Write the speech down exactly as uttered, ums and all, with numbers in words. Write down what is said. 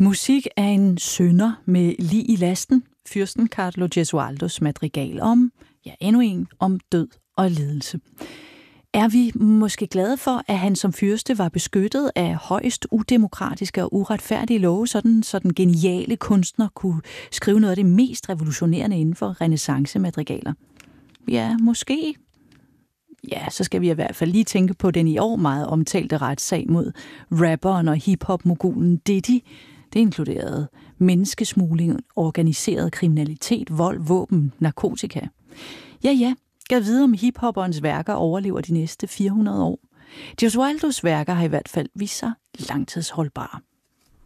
Musik er en synder med lig i lasten. Fyrsten Carlo Gesualdos madrigal om, ja endnu en, om død og lidelse. Er vi måske glade for, at han som fyrste var beskyttet af højst udemokratiske og uretfærdige love, sådan så den geniale kunstner kunne skrive noget af det mest revolutionerende inden for renæssance-madrigaler? Ja, måske. Ja, så skal vi i hvert fald lige tænke på den i år meget omtalte retssag mod rapperen og hiphop-mogulen Diddy. Det inkluderede menneskesmugling, organiseret kriminalitet, vold, våben, narkotika. Ja, ja, gav vide om hiphopperens værker overlever de næste fire hundrede år. Gesualdos værker har i hvert fald vist sig langtidsholdbare.